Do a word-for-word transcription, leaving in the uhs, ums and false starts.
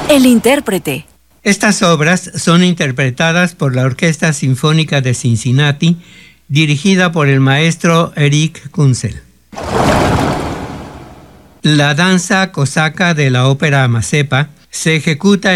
El intérprete. Estas obras son interpretadas por la Orquesta Sinfónica de Cincinnati, dirigida por el maestro Eric Kunzel. La danza cosaca de la ópera Mazepa se ejecuta